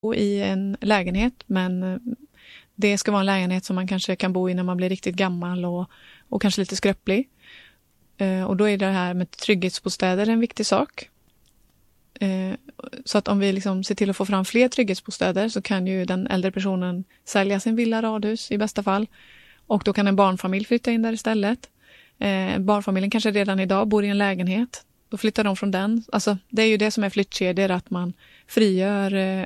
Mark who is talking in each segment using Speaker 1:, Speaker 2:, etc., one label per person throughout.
Speaker 1: i en lägenhet, men det ska vara en lägenhet som man kanske kan bo i när man blir riktigt gammal och kanske lite skröplig. Och då är det här med trygghetsbostäder en viktig sak. Så att om vi liksom ser till att få fram fler trygghetsbostäder så kan ju den äldre personen sälja sin villa, radhus i bästa fall. Och då kan en barnfamilj flytta in där istället. Barnfamiljen kanske redan idag bor i en lägenhet. Då flyttar de från den. Alltså det är ju det som är flyttkedjor, att man frigör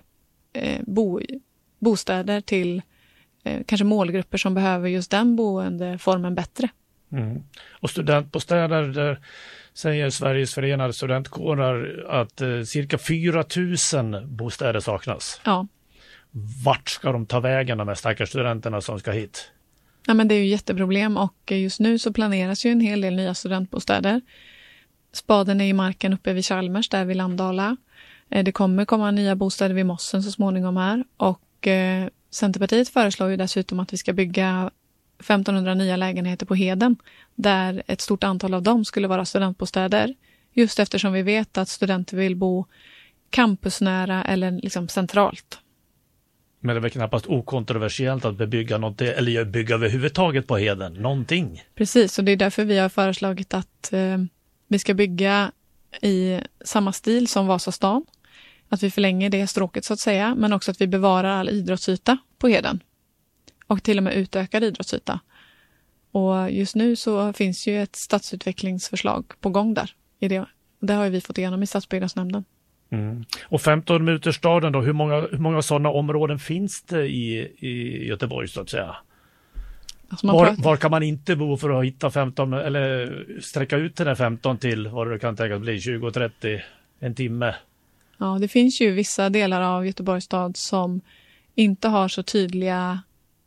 Speaker 1: bostäder till kanske målgrupper som behöver just den boendeformen bättre.
Speaker 2: Mm. Och studentbostäder, där säger Sveriges förenade studentkårer att cirka 4 000 bostäder saknas.
Speaker 1: Ja.
Speaker 2: Vart ska de ta vägen, de här stackars studenterna som ska hit?
Speaker 1: Ja, men det är ju jätteproblem, och just nu så planeras ju en hel del nya studentbostäder. Spaden är i marken uppe vid Chalmers, där vid Landala. Det kommer komma nya bostäder vid Mossen så småningom här, och Centerpartiet föreslår ju dessutom att vi ska bygga 1500 nya lägenheter på Heden, där ett stort antal av dem skulle vara studentbostäder, just eftersom vi vet att studenter vill bo campusnära eller liksom centralt.
Speaker 2: Men det är väl knappast okontroversiellt att bebygga något, eller bygga överhuvudtaget på Heden, någonting.
Speaker 1: Precis, och det är därför vi har föreslagit att vi ska bygga i samma stil som Vasastan. Att vi förlänger det stråket så att säga, men också att vi bevarar all idrottsyta på Heden. Och till och med utökad idrottsyta. Och just nu så finns ju ett stadsutvecklingsförslag på gång där. I det. Och det har vi fått igenom i stadsbyggnadsnämnden.
Speaker 2: Mm. Och 15 minutersstaden då, hur många sådana områden finns det i Göteborg så att säga? Alltså var kan man inte bo för att hitta 15, eller sträcka ut den här 15 till vad det kan tänkas bli, 20-30, en timme?
Speaker 1: Ja, det finns ju vissa delar av Göteborgs stad som inte har så tydliga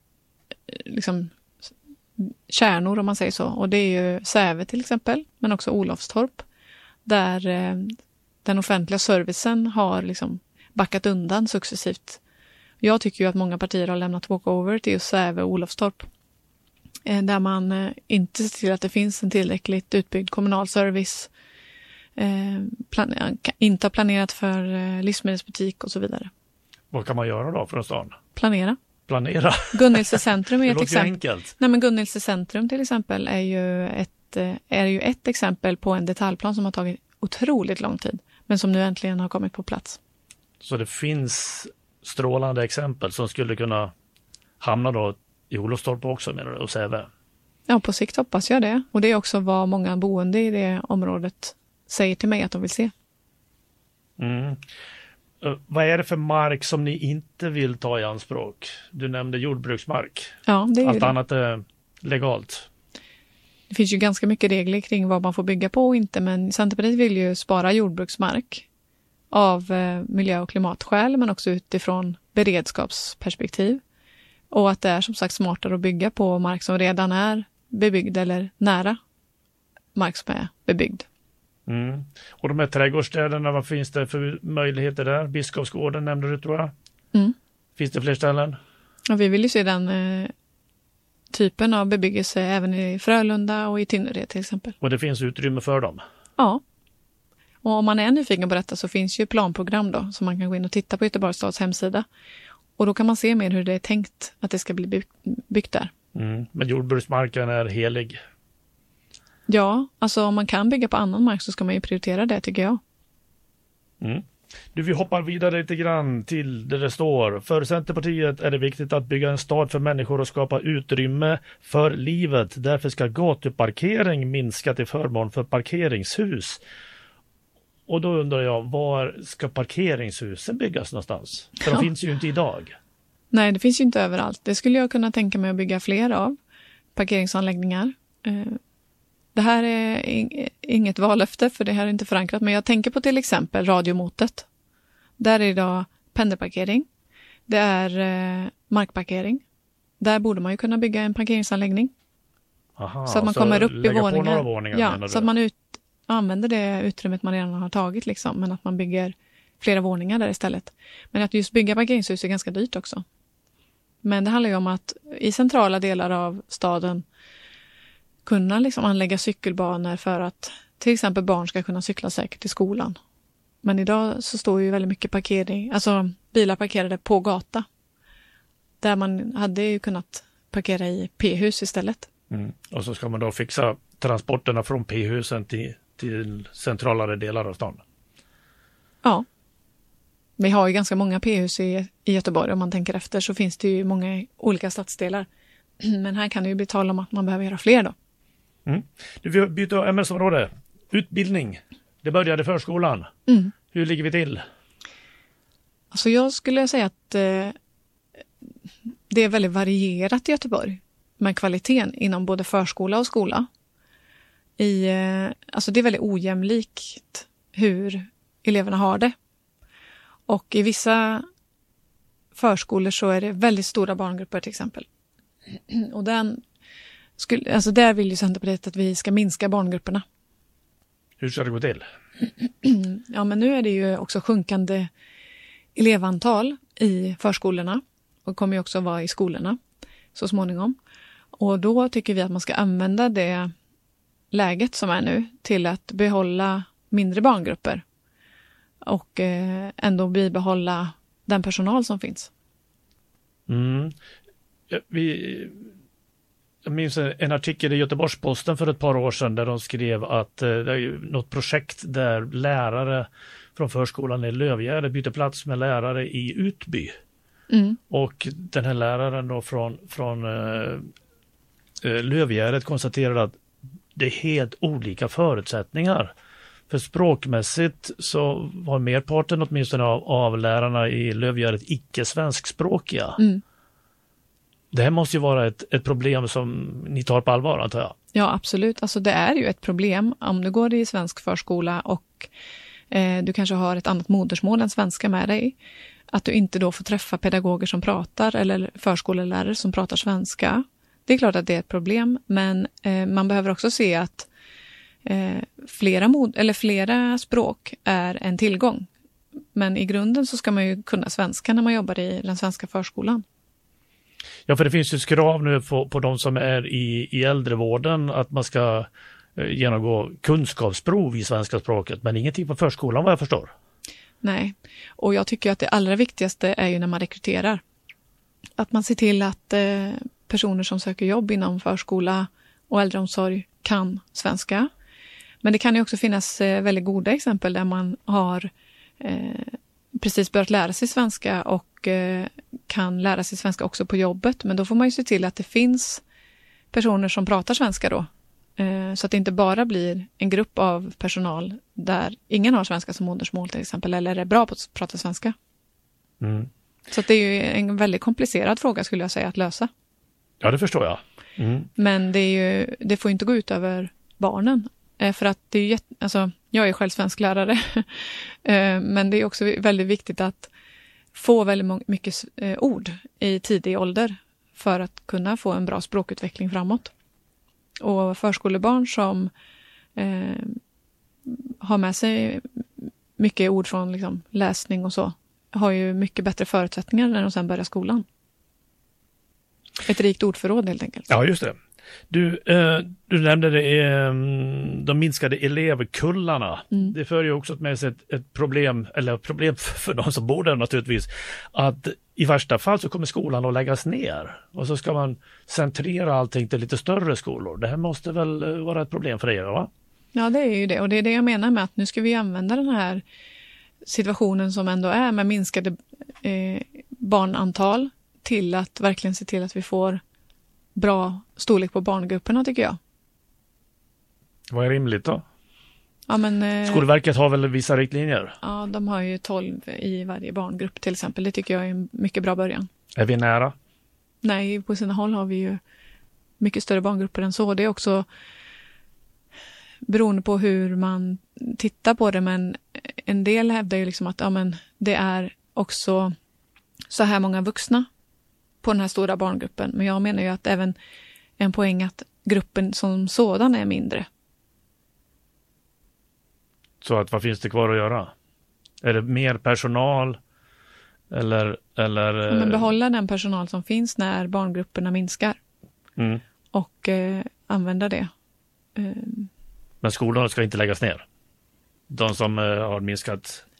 Speaker 1: liksom kärnor, om man säger så. Och det är ju Säve till exempel, men också Olofstorp, där den offentliga servicen har liksom backat undan successivt. Jag tycker ju att många partier har lämnat walkover till just Säve och Olofstorp, där man inte ser till att det finns en tillräckligt utbyggd kommunal service, inte har planerat för livsmedelsbutik och så vidare.
Speaker 2: Vad kan man göra då från stan?
Speaker 1: Planera. Gunnilse centrum är ett exempel. Nej, men Gunnilse centrum till exempel är ju ett exempel på en detaljplan som har tagit otroligt lång tid, men som nu äntligen har kommit på plats.
Speaker 2: Så det finns strålande exempel som skulle kunna hamna då i Olofstorp också, menar du, och Säve?
Speaker 1: Ja, på sikt hoppas jag det. Och det är också vad många boende i det området säger till mig att de vill se.
Speaker 2: Mm. Vad är det för mark som ni inte vill ta i anspråk? Du nämnde jordbruksmark.
Speaker 1: Ja, det är
Speaker 2: allt annat är legalt.
Speaker 1: Det finns ju ganska mycket regler kring vad man får bygga på och inte, men Centerpartiet vill ju spara jordbruksmark av miljö- och klimatskäl, men också utifrån beredskapsperspektiv. Och att det är som sagt smartare att bygga på mark som redan är bebyggd eller nära mark som är bebyggd.
Speaker 2: Mm. Och de här trädgårdsstäderna, vad finns det för möjligheter där? Biskopsgården nämnde du, tror jag.
Speaker 1: Mm.
Speaker 2: Finns det fler ställen?
Speaker 1: Ja, vi vill ju se den typen av bebyggelse även i Frölunda och i Tynnered till exempel.
Speaker 2: Och det finns utrymme för dem?
Speaker 1: Ja. Och om man är nyfiken på detta så finns ju planprogram då, som man kan gå in och titta på Göteborgs stads hemsida. Och då kan man se mer hur det är tänkt att det ska bli byggt där.
Speaker 2: Mm. Men jordbruksmarken är helig?
Speaker 1: Ja, alltså om man kan bygga på annan mark så ska man ju prioritera det, tycker jag.
Speaker 2: Mm. Du, vi hoppar vidare lite grann till det står. För Centerpartiet är det viktigt att bygga en stad för människor och skapa utrymme för livet. Därför ska gatuparkering minska till förmån för parkeringshus. Och då undrar jag, var ska parkeringshusen byggas någonstans? För de finns ju inte idag. Nej, det finns ju inte överallt. Det skulle jag kunna tänka mig att bygga fler av. Parkeringsanläggningar. Det här är inget vallöfte, för det här är inte förankrat. Men jag tänker på till exempel radiomotet. Där är det idag pendelparkering. Det är markparkering. Där borde man ju kunna bygga en parkeringsanläggning. Aha, så att man kommer upp i våningar. Ja, så att man använder det utrymmet man redan har tagit liksom. Men att man bygger flera våningar där istället. Men att just bygga parkeringshus är ganska dyrt också. Men det handlar ju om att i centrala delar av staden kunna liksom anlägga cykelbanor för att till exempel barn ska kunna cykla säkert till skolan.
Speaker 1: Men idag så står ju väldigt mycket bilar parkerade på gata. Där man hade ju kunnat parkera i P-hus istället.
Speaker 2: Och så ska man då fixa transporterna från P-husen till centralare delar av stan.
Speaker 1: Ja. Vi har ju ganska många P-hus i Göteborg. Om man tänker efter så finns det ju många olika stadsdelar. Men här kan det ju bli tal om att man behöver göra fler då.
Speaker 2: Du vill byta ämnesområde. Utbildning. Det började i förskolan. Hur ligger vi till?
Speaker 1: Alltså jag skulle säga att det är väldigt varierat i Göteborg med kvaliteten inom både förskola och skola. Alltså det är väldigt ojämlikt hur eleverna har det. Och i vissa förskolor så är det väldigt stora barngrupper till exempel. Och där vill ju Centerpartiet att vi ska minska barngrupperna.
Speaker 2: Hur ska det gå till?
Speaker 1: Ja, men nu är det ju också sjunkande elevantal i förskolorna och kommer ju också vara i skolorna så småningom. Och då tycker vi att man ska använda det läget som är nu till att behålla mindre barngrupper och ändå bibehålla den personal som finns.
Speaker 2: Jag minns en artikel i Göteborgs-Posten för ett par år sedan där de skrev att det är något projekt där lärare från förskolan i Lövgärdet byter plats med lärare i Utby. Och den här läraren då från Lövgärdet konstaterade att det är helt olika förutsättningar. För språkmässigt så var merparten åtminstone av lärarna i Lövgärdet icke-svenskspråkiga. Det här måste ju vara ett problem som ni tar på allvar, antar jag.
Speaker 1: Ja, absolut. Alltså det är ju ett problem om du går i svensk förskola och du kanske har ett annat modersmål än svenska med dig. Att du inte då får träffa pedagoger som pratar eller förskolelärare som pratar svenska. Det är klart att det är ett problem, men man behöver också se att flera språk är en tillgång. Men i grunden så ska man ju kunna svenska när man jobbar i den svenska förskolan.
Speaker 2: Ja, för det finns ju krav nu på de som är i äldrevården att man ska genomgå kunskapsprov i svenska språket, men ingenting på förskolan vad jag förstår.
Speaker 1: Nej, och jag tycker att det allra viktigaste är ju när man rekryterar. Att man ser till att personer som söker jobb inom förskola och äldreomsorg kan svenska. Men det kan ju också finnas väldigt goda exempel där man har precis börjat lära sig svenska och kan lära sig svenska också på jobbet. Men då får man ju se till att det finns personer som pratar svenska då. Så att det inte bara blir en grupp av personal där ingen har svenska som modersmål till exempel, eller är bra på att prata svenska. Så att det är ju en väldigt komplicerad fråga skulle jag säga att lösa.
Speaker 2: Ja, det förstår jag.
Speaker 1: Men det får inte gå ut över barnen. För att det är ju jag är själv svensk lärare. Men det är också väldigt viktigt att få väldigt mycket ord i tidig ålder för att kunna få en bra språkutveckling framåt. Och förskolebarn som har med sig mycket ord från liksom, läsning och så har ju mycket bättre förutsättningar när de sen börjar skolan. Ett rikt ordförråd helt enkelt.
Speaker 2: Ja, just det. Du nämnde de minskade elevkullarna. Det för ju också med sig ett problem, eller problem för de som bor där naturligtvis, att i värsta fall så kommer skolan att läggas ner och så ska man centrera allting till lite större skolor. Det här måste väl vara ett problem för er, va? Ja,
Speaker 1: det är ju det, och det är det jag menar med att nu ska vi använda den här situationen som ändå är med minskade barnantal till att verkligen se till att vi får bra storlek på barngrupperna, tycker jag.
Speaker 2: Vad är rimligt då?
Speaker 1: Ja, men,
Speaker 2: Skolverket har väl vissa riktlinjer?
Speaker 1: Ja, de har ju 12 i varje barngrupp till exempel. Det tycker jag är en mycket bra början.
Speaker 2: Är vi nära?
Speaker 1: Nej, på sina håll har vi ju mycket större barngrupper än så. Det är också beroende på hur man tittar på det, men en del hävdar ju liksom att det är också så här många vuxna på den här stora barngruppen. Men jag menar ju att även en poäng att gruppen som sådan är mindre.
Speaker 2: Så att vad finns det kvar att göra? Är det mer personal eller
Speaker 1: men behålla den personal som finns när barngrupperna minskar. Och använda det.
Speaker 2: Men skolorna ska inte läggas ner? De som har minskat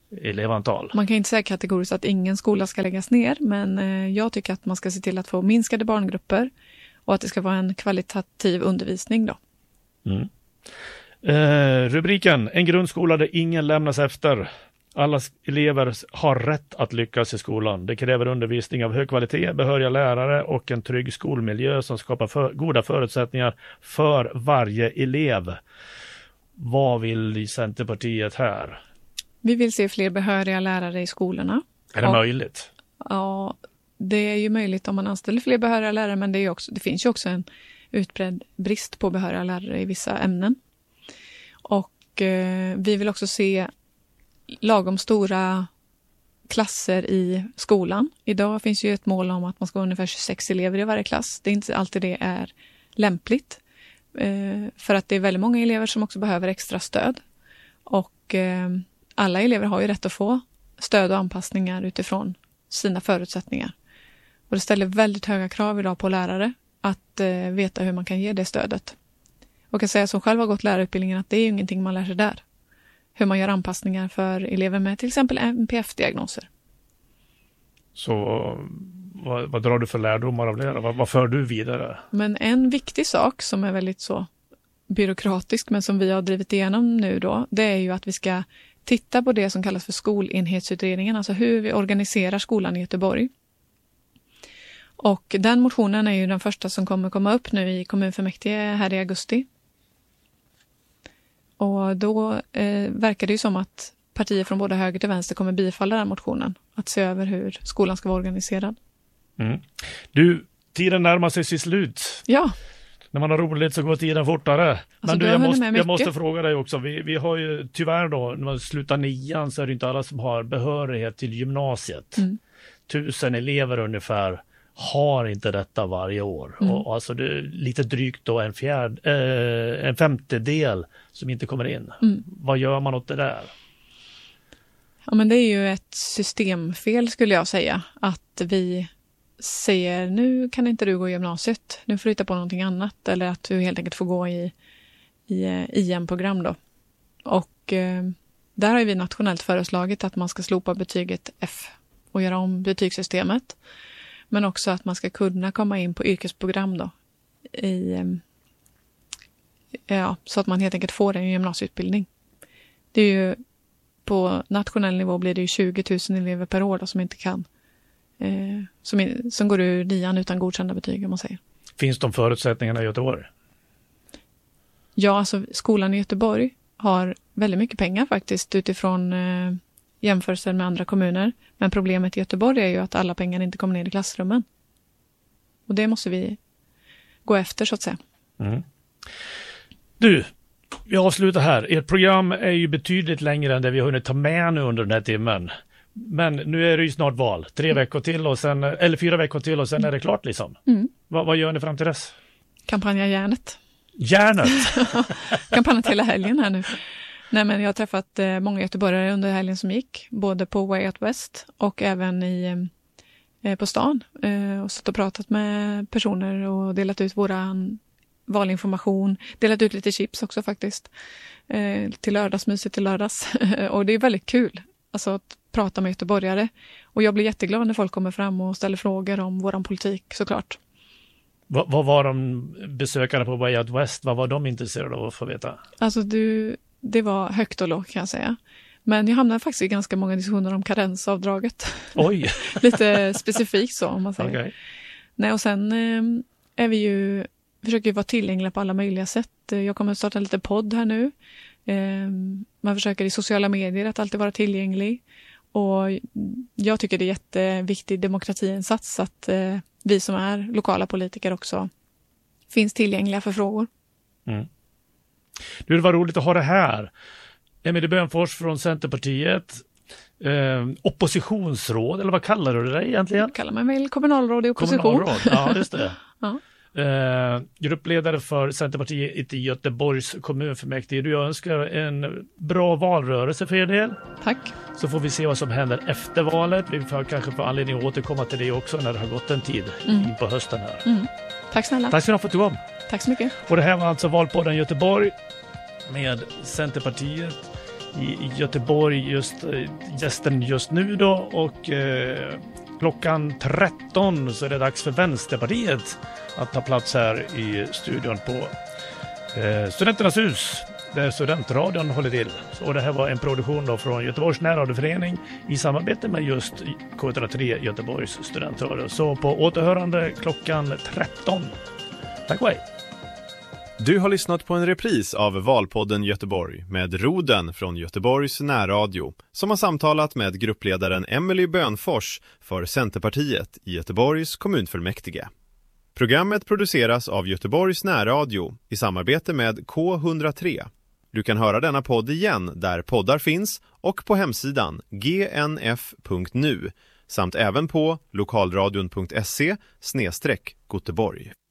Speaker 2: elevantal.
Speaker 1: Man kan inte säga kategoriskt att ingen skola ska läggas ner, men jag tycker att man ska se till att få minskade barngrupper och att det ska vara en kvalitativ undervisning då.
Speaker 2: Mm. Rubriken: En grundskola där ingen lämnas efter. Alla elever har rätt att lyckas i skolan. Det kräver undervisning av hög kvalitet, behöriga lärare och en trygg skolmiljö som skapar goda förutsättningar för varje elev. Vad vill Centerpartiet här?
Speaker 1: Vi vill se fler behöriga lärare i skolorna.
Speaker 2: Är det möjligt?
Speaker 1: Ja, det är ju möjligt om man anställer fler behöriga lärare, men det finns ju också en utbredd brist på behöriga lärare i vissa ämnen. Och vi vill också se lagom stora klasser i skolan. Idag finns ju ett mål om att man ska ha ungefär 26 elever i varje klass. Det är inte alltid det är lämpligt. För att det är väldigt många elever som också behöver extra stöd. Och alla elever har ju rätt att få stöd och anpassningar utifrån sina förutsättningar. Och det ställer väldigt höga krav idag på lärare att veta hur man kan ge det stödet. Och jag säga som själv har gått lärarutbildningen att det är ju ingenting man lär sig där. Hur man gör anpassningar för elever med till exempel NPF-diagnoser.
Speaker 2: Så vad drar du för lärdomar av det? Vad för du vidare?
Speaker 1: Men en viktig sak som är väldigt så byråkratisk men som vi har drivit igenom nu då, det är ju att vi ska titta på det som kallas för skolenhetsutredningen, alltså hur vi organiserar skolan i Göteborg. Och den motionen är ju den första som kommer komma upp nu i kommunfullmäktige här i augusti. Och då verkar det ju som att partier från både höger till vänster kommer bifalla den motionen. Att se över hur skolan ska vara organiserad.
Speaker 2: Mm. Du, tiden närmar sig sitt slut.
Speaker 1: Ja.
Speaker 2: När man har roligt så går tiden fortare.
Speaker 1: Alltså,
Speaker 2: men du, jag måste fråga dig också. Vi har ju tyvärr då, när man slutar 9:an så är det inte alla som har behörighet till gymnasiet. 1000 elever ungefär har inte detta varje år. Och alltså det är lite drygt då en femtedel som inte kommer in. Vad gör man åt det där?
Speaker 1: Ja, men det är ju ett systemfel skulle jag säga. Att vi säger nu kan inte du gå i gymnasiet. Nu får du hitta på någonting annat. Eller att du helt enkelt får gå i IM-program då. Och där har vi nationellt föreslagit att man ska slopa betyget F och göra om betygssystemet. Men också att man ska kunna komma in på yrkesprogram då. Så att man helt enkelt får en gymnasieutbildning. Det är ju på nationell nivå blir det ju 20 000 elever per år då, som inte kan som går ur 9:an utan godkända betyg om man säger.
Speaker 2: Finns de förutsättningarna i Göteborg?
Speaker 1: Ja, alltså skolan i Göteborg har väldigt mycket pengar faktiskt utifrån jämförelser med andra kommuner. Men problemet i Göteborg är ju att alla pengar inte kommer ner i klassrummen. Och det måste vi gå efter så att säga.
Speaker 2: Du, vi avslutar här. Ert program är ju betydligt längre än det vi har hunnit ta med nu under den här timmen. Men nu är det ju snart val. 4 veckor till och sen är det klart liksom. Vad gör ni fram till dess?
Speaker 1: Kampanja Järnet.
Speaker 2: Järnet?
Speaker 1: Kampanjat hela helgen här nu. Nej, men jag har träffat många göteborgare under helgen som gick. Både på Way Out West och även på stan. Och satt och pratat med personer och delat ut våran valinformation. Delat ut lite chips också faktiskt. Till lördagsmyset till lördags. Och det är väldigt kul. Alltså att prata med göteborgare. Och jag blir jätteglad när folk kommer fram och ställer frågor om våran politik såklart.
Speaker 2: Vad var de besökare på Way Out West? Vad var de intresserade av att få veta?
Speaker 1: Alltså det var högt och lågt kan jag säga. Men jag hamnade faktiskt i ganska många diskussioner om karensavdraget.
Speaker 2: Oj!
Speaker 1: Lite specifikt så om man säger.
Speaker 2: Okay.
Speaker 1: Nej, och sen försöker vi vara tillgängliga på alla möjliga sätt. Jag kommer att starta lite podd här nu. Man försöker i sociala medier att alltid vara tillgänglig. Och jag tycker det är jätteviktig demokratiinsats att vi som är lokala politiker också finns tillgängliga för frågor.
Speaker 2: Det var roligt att ha det här. Emilie Bönfors från Centerpartiet. Oppositionsråd, eller vad kallar du det egentligen?
Speaker 1: Kallar man väl kommunalråd i opposition.
Speaker 2: Kommunalråd, ja just det.
Speaker 1: Ja.
Speaker 2: Gruppledare för Centerpartiet i Göteborgs kommunfullmäktige. Du önskar en bra valrörelse för er del.
Speaker 1: Tack.
Speaker 2: Så får vi se vad som händer efter valet. Vi får kanske få anledning att återkomma till det också när det har gått en tid in på hösten här.
Speaker 1: Tack snälla.
Speaker 2: Tack så mycket för att du kom.
Speaker 1: Tack så mycket.
Speaker 2: Och det här var alltså Valpodden Göteborg med Centerpartiet i Göteborg, gästen just nu då, och klockan 13 så är det dags för Vänsterpartiet att ta plats här i studion på Studenternas hus, där studentradion håller till. Och det här var en produktion då från Göteborgs närradioförening i samarbete med just K103 Göteborgs studentradio. Så på återhörande klockan 13. Tack och hej!
Speaker 3: Du har lyssnat på en repris av Valpodden Göteborg med Roden från Göteborgs närradio, som har samtalat med gruppledaren Emily Bönfors för Centerpartiet i Göteborgs kommunfullmäktige. Programmet produceras av Göteborgs närradio i samarbete med K103. Du kan höra denna podd igen där poddar finns och på hemsidan gnf.nu samt även på lokalradion.se/Göteborg.